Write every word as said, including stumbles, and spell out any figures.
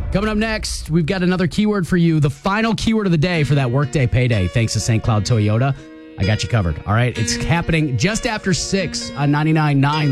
Coming up next, we've got another keyword for you. The final keyword of the day for that workday payday, thanks to Saint Cloud Toyota. I got you covered. All right. It's happening just after six on ninety-nine point nine.